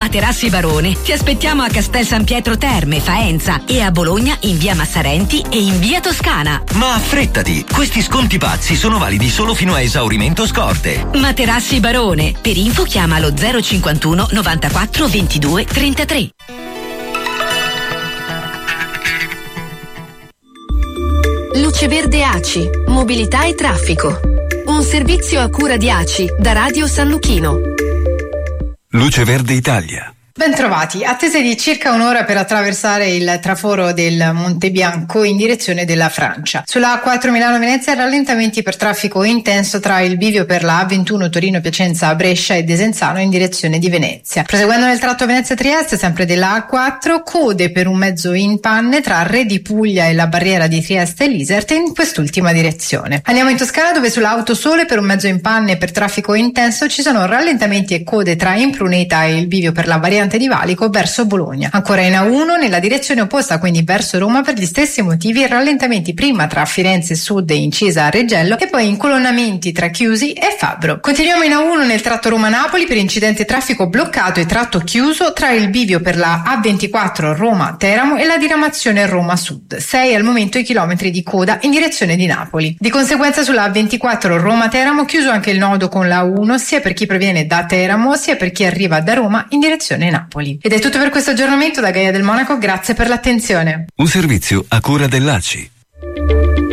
Materassi Barone. Ti aspettiamo a Castel San Pietro Terme, Faenza, e a Bologna in via Massarenti e in via Toscana. Ma affrettati, questi sconti pazzi sono validi solo fino a esaurimento scorte. Materassi Barone. Per info chiama lo 051 94 22 33. Luce Verde ACI, mobilità e traffico. Un servizio a cura di ACI da Radio San Luchino. Luce Verde Italia. Bentrovati, attese di circa un'ora per attraversare il traforo del Monte Bianco in direzione della Francia. Sulla A4 Milano-Venezia rallentamenti per traffico intenso tra il bivio per la A21 Torino-Piacenza-Brescia e Desenzano in direzione di Venezia. Proseguendo nel tratto Venezia-Trieste, sempre della A4, code per un mezzo in panne tra Re di Puglia e la barriera di Trieste e l'Isert in quest'ultima direzione. Andiamo in Toscana, dove sulla Autosole per un mezzo in panne per traffico intenso ci sono rallentamenti e code tra Impruneta e il bivio per la variante di Valico verso Bologna. Ancora in A1 nella direzione opposta, quindi verso Roma, per gli stessi motivi rallentamenti prima tra Firenze Sud e Incisa a Reggello e poi incolonnamenti tra Chiusi e Fabbro. Continuiamo in A1 nel tratto Roma-Napoli per incidente traffico bloccato e tratto chiuso tra il bivio per la A24 Roma-Teramo e la diramazione Roma Sud. 6 al momento i chilometri di coda in direzione di Napoli. Di conseguenza sulla A24 Roma-Teramo chiuso anche il nodo con la A1 sia per chi proviene da Teramo sia per chi arriva da Roma in direzione Napoli. Ed è tutto per questo aggiornamento da Gaia del Monaco, grazie per l'attenzione. Un servizio a cura dell'ACI.